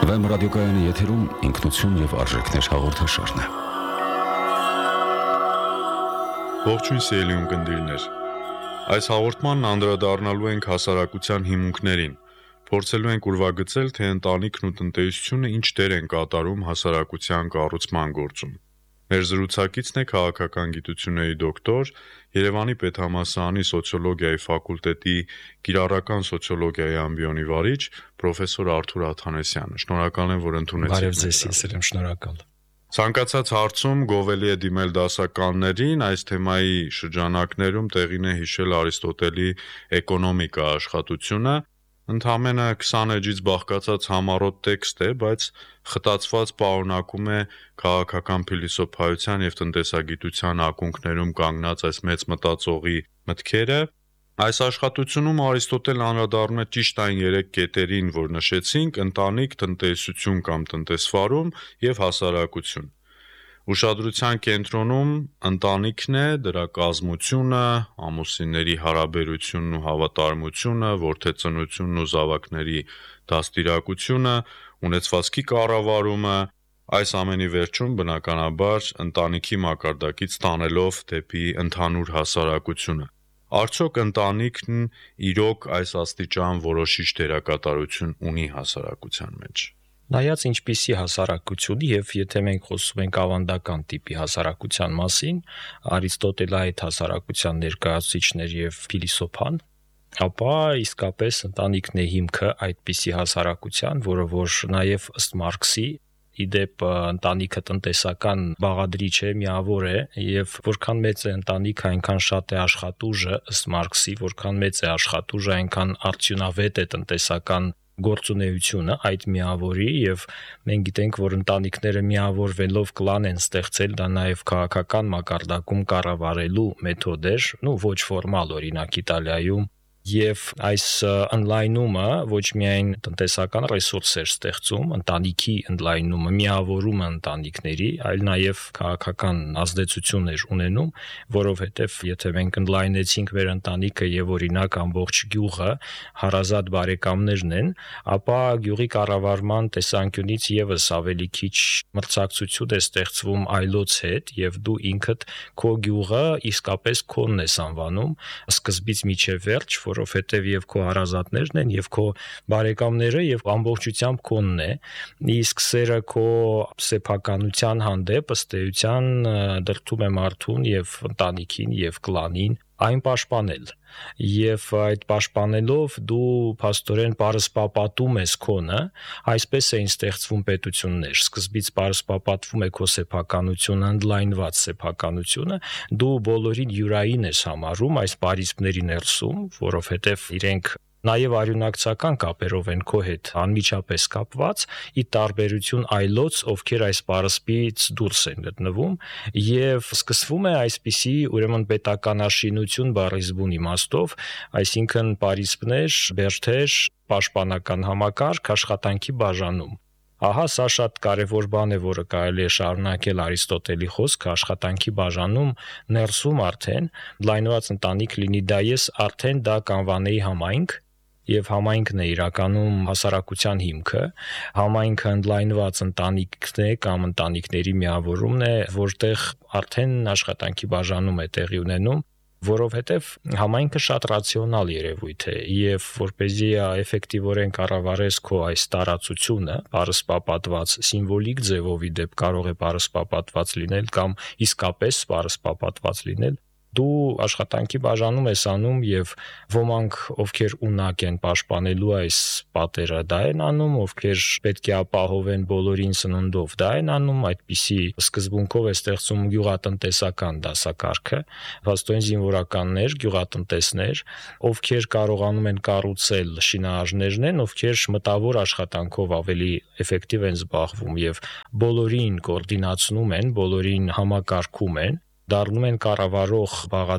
Վեմ ռադիոկայանի եթերում ինքնություն և արժեքներ հաղորդաշարն է։ Ողջույն սիրելի ունկնդիրներ։ Այս հաղորդմանն անդրադառնալու ենք հասարակության հիմունքներին։ Փորձելու ենք ուրվագծել, թե ընտանիքն ու տնտեսությունը ինչ դեր են կատարում հասարակության կառուցման գործում։ Մեր զրուցակիցն է քաղաքական գիտությունների դոկտոր, Երևանի պետհամալսարանի սոցիոլոգիայի ֆակուլտետի կիրառական սոցիոլոգիայի ամբիոնի վարիչ պրոֆեսոր Արթուր Աթանեսյանը։ Շնորհակալ եմ, որ ընդունեցիք։ Բարև ձեզ, ես եմ շնորհակալ։ Ցանկացած հարցում գովելի է դիմել դասականներին, այս թեմայի շրջանակներում տեղին է հիշել Արիստոտելի «Էկոնոմիկա» աշխատությունը, ընդամենը 20 էջից բաղկացած համառոտ տեքստ է, բայց խտացված պարունակում է քաղաքական փիլիսոփայության և տնտեսագիտության ակունքներում կանգնած այս մեծ մտածողի մտքերը։ Այս աշխատությունում Արիստոտելն անդրադառնում է ճիշտ այն 3 կետերին, որ նշեցինք՝ ընտանիք, տնտեսություն կամ տնտեսվարում և հասարակություն։ Ուշադրության կենտրոնում ընտանիքն է, դրա կազմությունը, ամուսինների հարաբերությունն ու հավատարմությունը, որդեծնությունն ու զավակների դաստիարակությունը, ունեցվածքի կառավարումը, այս ամենի վերջում բնականաբար ընտանիքի մակարդակից տանելով դեպի ընդհանուր հասարակությունը։ Արդյոք ընտանիքն իրոք այս աստիճան որոշիչ դերակատարություն ունի հասարակության մեջ։ Նայած ինչպիսի հասարակություն, եւ եթե մենք խոսում ենք ավանդական տիպի հասարակության մասին, Արիստոտելը այդ հասարակության ներկայացուցիչներ եւ փիլիսոփան, ապա իսկապես ընտանիքն է հիմքը այդպիսի հասարակության, որը որ նաեւ ըստ Մարքսի իդեպ ընտանիքը տնտեսական բաղադրիչ է, միավոր է, եւ որքան մեծ է ընտանիքը, այնքան շատ է աշխատուժը, ըստ Մարքսի, որքան մեծ է աշխատուժը, այնքան արդյունավետ է տնտեսական գործունեությունը այդ միավորի, եւ մենք գիտենք, որ ընտանիքները միավորվելով կլան են ստեղծել, դա նաեւ քաղաքական մակարդակում կառավարելու մեթոդ էր, ոչ ֆորմալ, օրինակ Իտալիայում, եւ այս ընդլայնումը ոչ միայն տնտեսական ռեսուրս էր ստեղծում, ընտանիքի ընդլայնումը, միավորումը ընտանիքների, այլ նաեւ քաղաքական ազդեցություն էր ունենում, որովհետեւ եթե մենք ընդլայնեցինք մեր ընտանիքը եւ օրինակ ամբողջ գյուղը հարազատ բարեկամներն են, ապա գյուղի կառավարման տեսանկյունից եւս ավելի քիչ մրցակցություն է ստեղծվում այլոց հետ եւ դու ինքդ քո գյուղը իսկապես քոնն ես անվանում սկզբից մինչեւ վերջ, որովհետեւ եւ քո հարազատներն են եւ քո բարեկամները եւ ամբողջությամբ քոնն է, իսկ սերը քո սեփականության հանդեպ ըստ էության դրդում է մարդուն եւ ընտանիքին եւ կլանին այն պաշտպանել, եւ այդ պաշտպանելով դու փաստորեն պարսպապատում ես քոնը, այսպես էին ստեղծվում պետություններ, սկզբից պարսպապատվում է քո սեփականությունը, ընդլայնված սեփականությունը, դու բոլորին յուրային ես համարում այս պարիսպների ներսում, որովհետեւ իրենք նաև արյունակցական կապերով են քո հետ անմիջապես կապված, ի տարբերություն այլոց, ովքեր այս պարսպից դուրս են գտնվում, եւ սկսվում է այսպիսի ուրեմն պետականաշինություն բառի զբուն իմաստով, այսինքն պարիսպներ, բերդեր, պաշտպանական համակարգ, աշխատանքի բաժանում։ Ահա սա շատ կարևոր բան է, որը կարելի է շարունակել Արիստոտելի խոսքը աշխատանքի բաժանում ներսում արդեն լայնված ընտանիք լինի դա ես արդեն դա կանվանեի համայնք եւ համայնքն է իրականում հասարակության հիմքը, համայնքը ընդլայնված ընտանիքն է կամ ընտանիքների միավորումն է, որտեղ արդեն աշխատանքի բաժանում է տեղի ունենում, որովհետև համայնքը շատ ռացիոնալ երևույթ է եւ որպեսզի էֆեկտիվորեն կառավարես քո այս տարածությունը, պարսպապատված սիմվոլիկ ձևով ի դեպ կարող է պարսպապատված լինել կամ իսկապես պարսպապատված լինել, դու աշխատանքի բաժանում ես անում եւ ոմանք ովքեր ունակ են պաշտպանելու այս պատերը դա են անում, ովքեր պետք է ապահովեն բոլորին սննդով դա են անում, այդպիսի սկզբունքով է ստեղծում գյուղատնտեսական դասակարգը, վաստոյն զինվորականներ, գյուղատնտեսներ, ովքեր կարողանում են կառուցել շինարարներն են, ովքեր մտավոր աշխատանքով ավելի էֆեկտիվ են զբաղվում եւ բոլորին կոորդինացնում են, բոլորին համակարգում են, դառնում են կառավարող